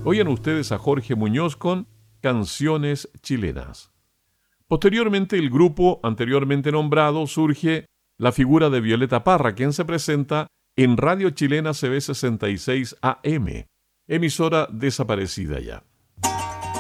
Oigan ustedes a Jorge Muñoz con Canciones Chilenas. Posteriormente, el grupo anteriormente nombrado surge la figura de Violeta Parra, quien se presenta en Radio Chilena CB 66 AM, emisora desaparecida ya.